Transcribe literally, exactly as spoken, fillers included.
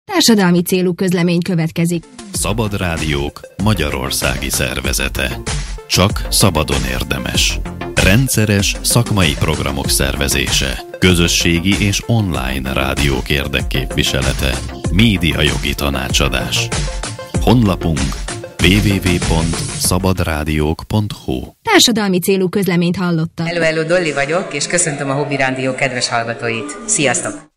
Társadalmi célú közlemény következik. Szabad Rádiók magyarországi szervezete. Csak szabadon érdemes. Rendszeres szakmai programok szervezése. Közösségi és online rádiók érdekképviselete. Médiajogi tanácsadás. Honlapunk double-u double-u double-u pont szabadrádiók pont hu. Társadalmi célú közleményt hallottak. Hello, hello, Dolly vagyok, és köszöntöm a Hobby Rádió kedves hallgatóit. Sziasztok!